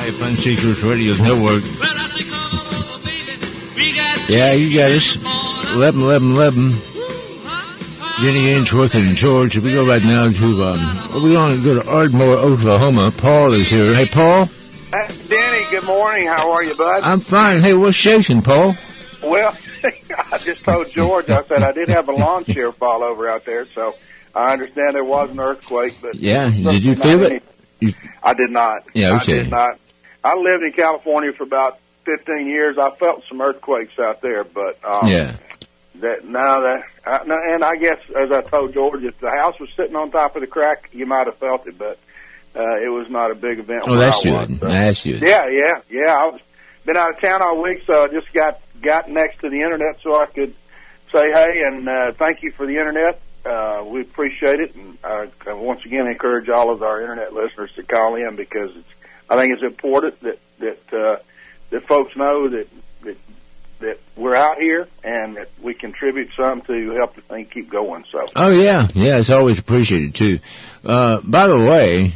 Fun Secrets Radio Network. Yeah, you got us. 11. Jenny Ainsworth and George. We go right now to, we're going to go to Ardmore, Oklahoma. Paul is here. Hey, Paul. Hey, Denny, good morning. How are you, bud? I'm fine. Hey, what's shaking, Paul? Well, I just told George, I said I did have a lawn chair fall over out there, so I understand there was an earthquake. But yeah, did you feel it? I did not. Yeah, okay. I did not. I lived in California for about 15 years. I felt some earthquakes out there, but yeah. And I guess, as I told George, if the house was sitting on top of the crack, you might have felt it, but it was not a big event. Oh, that's good. So. That's good. Yeah. I've been out of town all week, so I just got next to the internet so I could say hey and thank you for the internet. We appreciate it, and I once again encourage all of our internet listeners to call in because I think it's important that folks know that we're out here and that we contribute some to help the thing keep going. So. Oh yeah, it's always appreciated too. By the way,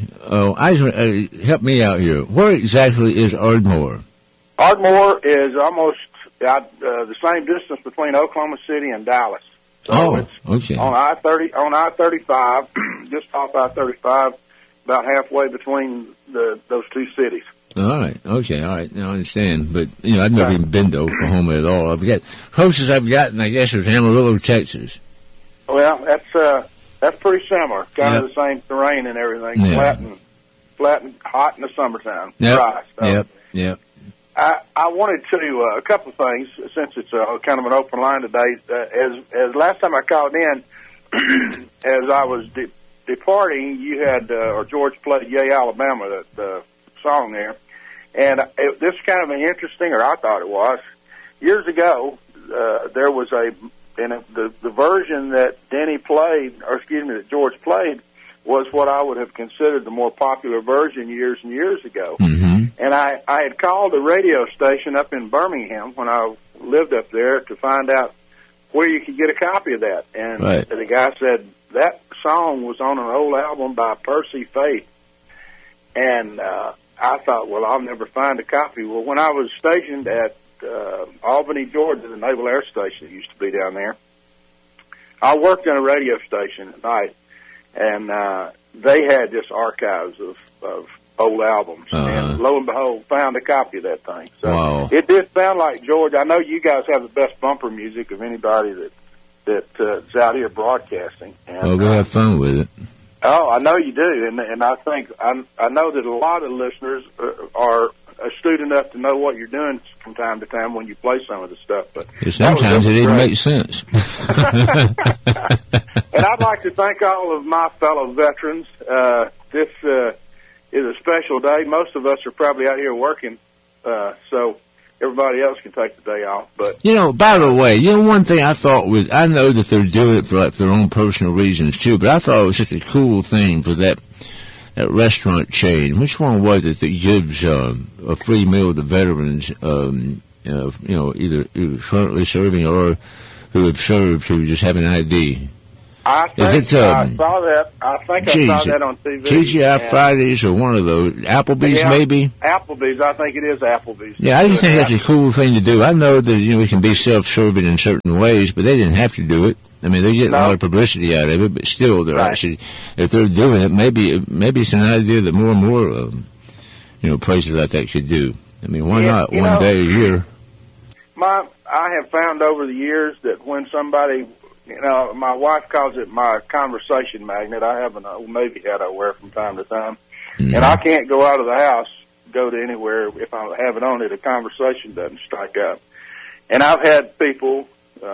help me out here. Where exactly is Ardmore? Ardmore is almost the same distance between Oklahoma City and Dallas. So it's okay. On I-35, just off I-35, about halfway between those two cities. All right. Okay. All right. Now I understand, but I've never even been to Oklahoma at all. Closest I've gotten, I guess, is Amarillo, Texas. Well, that's pretty similar. Kind of the same terrain and everything. Yeah. Flat and hot in the summertime. Yep. Dry. So. Yep. I wanted to a couple of things since it's kind of an open line today. As last time I called in, as I was departing, you had or George played "Yay Alabama," that song there, and this is kind of an interesting, or I thought it was. Years ago, there was the version that Denny played, or excuse me, that George played, was what I would have considered the more popular version years and years ago. Mm-hmm. And I had called a radio station up in Birmingham when I lived up there to find out where you could get a copy of that. And the guy said that song was on an old album by Percy Faith. And I thought, well, I'll never find a copy. Well, when I was stationed at Albany, Georgia, the Naval Air Station that used to be down there, I worked in a radio station at night. And they had just archives of old albums. And lo and behold, found a copy of that thing. So It did sound like, George, I know you guys have the best bumper music of anybody that's out here broadcasting. And, well, we'll have fun with it. Oh, I know you do. And I think, I know that a lot of listeners are astute enough to know what you're doing from time to time when you play some of the stuff. But sometimes it didn't make sense. And I'd like to thank all of my fellow veterans. This is a special day. Most of us are probably out here working, so everybody else can take the day off. But by the way, one thing I thought was, I know that they're doing it for their own personal reasons too, but I thought it was just a cool thing for that restaurant chain. Which one was it that gives a free meal to veterans? Either currently serving or who have served who just have an ID. I saw that. I think I saw that on TV. TGI Fridays or one of those. Applebee's, maybe? Applebee's. I think it is Applebee's. Yeah, I just think that's a cool thing to do. I know that, we can be self-serving in certain ways, but they didn't have to do it. I mean, they're getting a lot of publicity out of it, but still, they're actually, if they're doing it, maybe it's an idea that more and more, places like that should do. I mean, why not one day a year? I have found over the years that when somebody, my wife calls it my conversation magnet. I have an old Navy hat I wear from time to time, and I can't go out of the house, go to anywhere if I have it on it. A conversation doesn't strike up. And I've had people.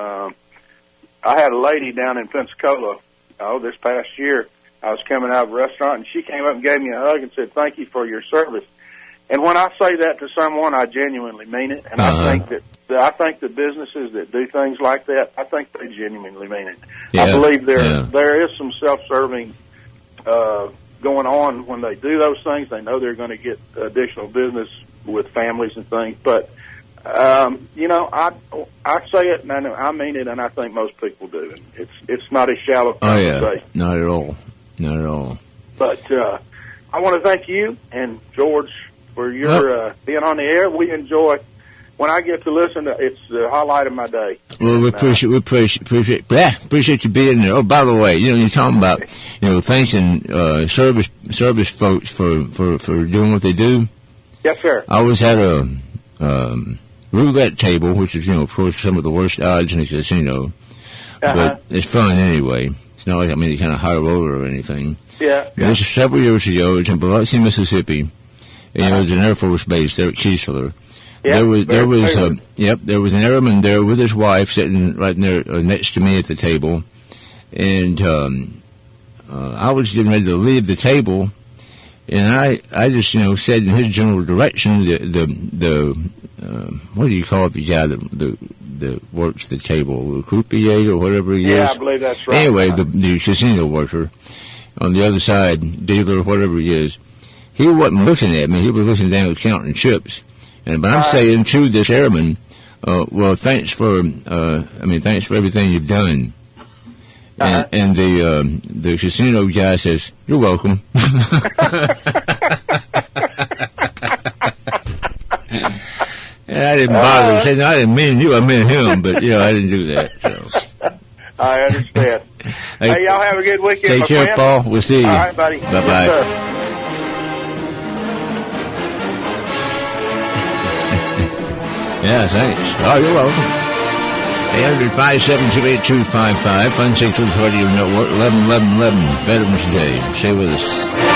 I had a lady down in Pensacola. This past year, I was coming out of a restaurant, and she came up and gave me a hug and said, "Thank you for your service." And when I say that to someone, I genuinely mean it, and I think the businesses that do things like that, I think they genuinely mean it. Yeah, I believe there is some self-serving going on when they do those things. They know they're going to get additional business with families and things. But, I say it, and I mean it, and I think most people do. It's not a shallow conversation. Oh, yeah. Not at all. Not at all. But I want to thank you and George for your being on the air. We enjoy. When I get to listen to it's the highlight of my day. Well, we appreciate you being there. Oh, by the way, you're talking about, thanking service folks for doing what they do. Yes, sir. I was at a roulette table, which is, of course, some of the worst odds in a casino. But it's fun anyway. It's not like I'm any kind of high roller or anything. Yeah. This is several years ago. It was in Biloxi, Mississippi. And it was an Air Force base there at Keesler. Yeah, there was an airman there with his wife sitting right there next to me at the table, and I was getting ready to leave the table, and I just said in his general direction the what do you call the guy that works the table, the croupier or whatever he is? Yeah, I believe that's right. Anyway, the casino worker on the other side, dealer, whatever he is, he wasn't looking at me. He was looking down counting chips. But I'm saying to this airman, well, thanks for everything you've done. And the casino guy says, you're welcome. And I didn't bother saying, I didn't mean you, I meant him, but, I didn't do that, so. I understand. Hey, y'all have a good weekend, Take care, friend. Paul. We'll see you. All right, buddy. Bye-bye. Yes, yeah, thanks. Oh, you're welcome. 800-572-8255, Fun 6 Radio Network, 11-11-11, Veterans Day. Stay with us.